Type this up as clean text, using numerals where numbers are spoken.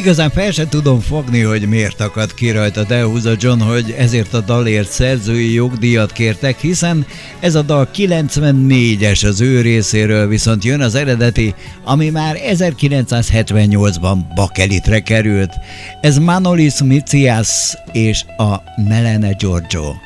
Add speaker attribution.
Speaker 1: Igazán fel sem tudom fogni, hogy miért akad ki rajta Dehúza John, hogy ezért a dalért szerzői jogdíjat kértek, hiszen ez a dal 94-es az ő részéről, viszont jön az eredeti, ami már 1978-ban bakelitre került. Ez Manolis Mitsias és a Melene Giorgio.